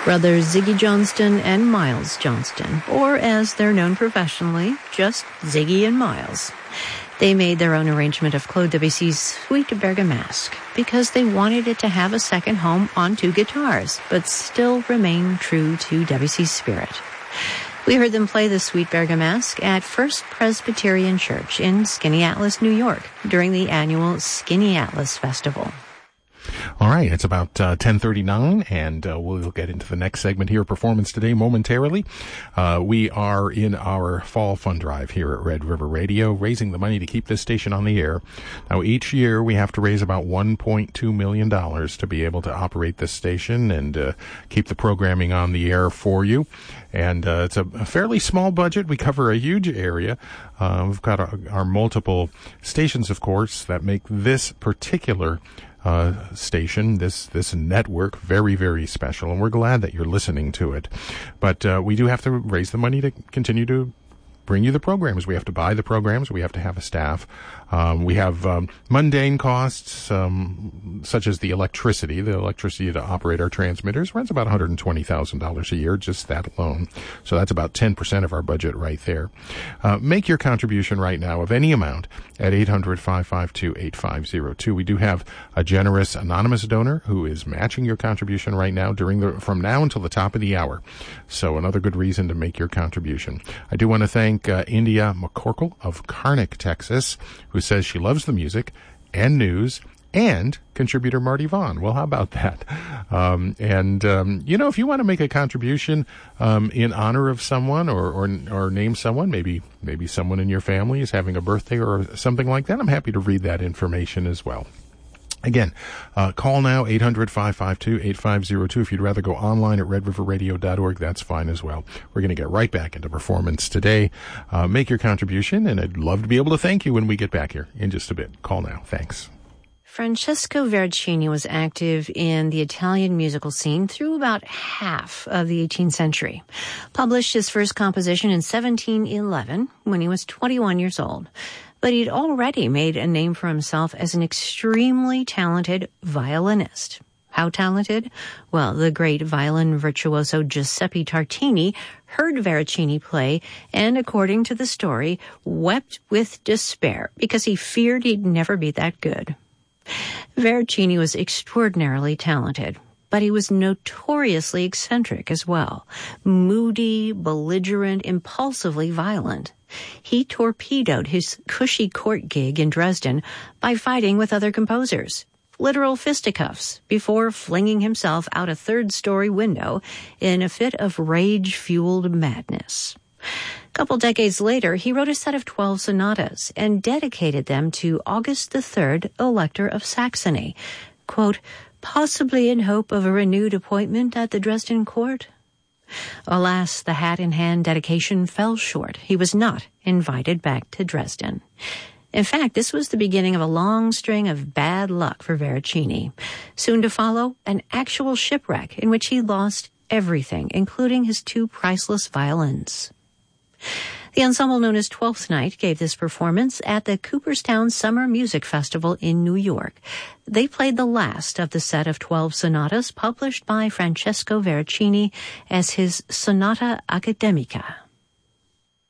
Brothers Ziggy Johnston and Miles Johnston, or as they're known professionally, just Ziggy and Miles. They made their own arrangement of Claude Debussy's Suite Bergamasque because they wanted it to have a second home on two guitars, but still remain true to Debussy's spirit. We heard them play the Suite Bergamasque at First Presbyterian Church in Skaneateles, New York, during the annual Skaneateles Festival. All right, it's about 10:39, and we'll get into the next segment here, Performance Today, momentarily. We are in our fall fund drive here at Red River Radio, raising the money to keep this station on the air. Now, each year we have to raise about $1.2 million to be able to operate this station and keep the programming on the air for you. And it's a fairly small budget. We cover a huge area. We've got our multiple stations, of course, that make this particular station, this network, very, very special, and we're glad that you're listening to it. But we do have to raise the money to continue to bring you the programs. We have to buy the programs. We have to have a staff. We have mundane costs, such as the electricity. The electricity to operate our transmitters runs about $120,000 a year, just that alone. So that's about 10% of our budget right there. Make your contribution right now of any amount at 800-552-8502. We do have a generous anonymous donor who is matching your contribution right now from now until the top of the hour. So another good reason to make your contribution. I do want to thank India McCorkle of Karnak, Texas, who says she loves the music and news, and contributor Marty Vaughn. Well, how about that? If you want to make a contribution in honor of someone or name someone, maybe someone in your family is having a birthday or something like that, I'm happy to read that information as well. Again, call now, 800-552-8502. If you'd rather go online at redriverradio.org, that's fine as well. We're going to get right back into Performance Today. Make your contribution, and I'd love to be able to thank you when we get back here in just a bit. Call now. Thanks. Francesco Veracini was active in the Italian musical scene through about half of the 18th century. Published his first composition in 1711 when he was 21 years old. But he'd already made a name for himself as an extremely talented violinist. How talented? Well, the great violin virtuoso Giuseppe Tartini heard Veracini play and, according to the story, wept with despair because he feared he'd never be that good. Veracini was extraordinarily talented, but he was notoriously eccentric as well. Moody, belligerent, impulsively violent. He torpedoed his cushy court gig in Dresden by fighting with other composers. Literal fisticuffs before flinging himself out a third-story window in a fit of rage-fueled madness. A couple decades later, he wrote a set of 12 sonatas and dedicated them to August III, Elector of Saxony, quote, possibly in hope of a renewed appointment at the Dresden court. Alas, the hat-in-hand dedication fell short. He was not invited back to Dresden. In fact, this was the beginning of a long string of bad luck for Veracini. Soon to follow, an actual shipwreck in which he lost everything, including his two priceless violins. The ensemble known as Twelfth Night gave this performance at the Cooperstown Summer Music Festival in New York. They played the last of the set of 12 sonatas published by Francesco Veracini as his Sonata Academica.